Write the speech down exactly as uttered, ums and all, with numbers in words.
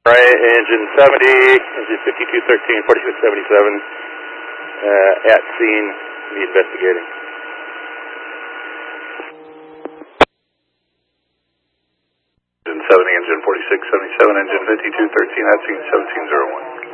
Right, engine seventy, engine fifty-two thirteen, forty-six seventy-seven, uh, at scene, be investigating. Engine seventy, engine forty-six seventy-seven, engine fifty-two thirteen, at scene seventeen oh one.